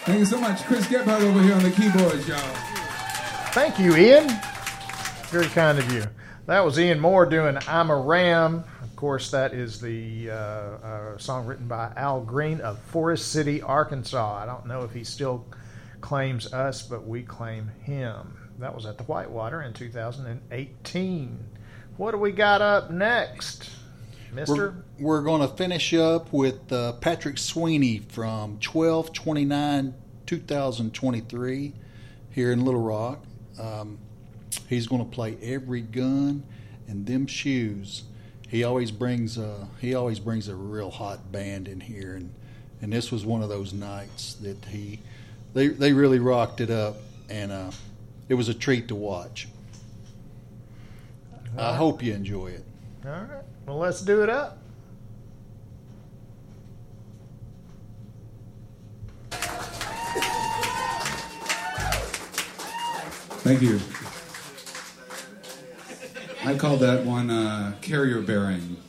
Thank you so much. Chris Gebhardt over here on the keyboards, y'all. Thank you, Ian. Very kind of you. That was Ian Moore doing I'm a Ram. Of course, that is the song written by Al Green of Forest City, Arkansas. I don't know if he still claims us, but we claim him. That was at the Whitewater in 2018. What do we got up next, mister? We're going to finish up with Patrick Sweeney from 12/29/2023 here in Little Rock. He's going to play Every Gun and Them Shoes. He always brings a real hot band in here, and this was one of those nights that they really rocked it up, and it was a treat to watch. I hope you enjoy it. All right. Well, let's do it up. Thank you. I call that one carrier bearing.